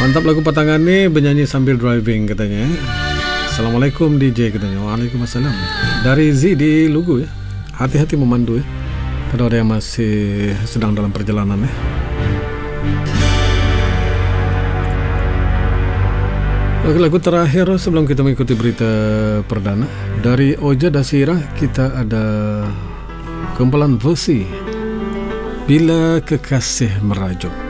Mantap lagu patangan ni, bernyanyi sambil driving katanya. Assalamualaikum DJ katanya. Waalaikumsalam. Dari Z di Lugu ya. Hati-hati memandu ya. Pada orang yang masih sedang dalam perjalanan ya. Oke, lagu terakhir sebelum kita mengikuti berita perdana dari Oja Dasira, kita ada kumpulan versi Bila Kekasih Merajuk.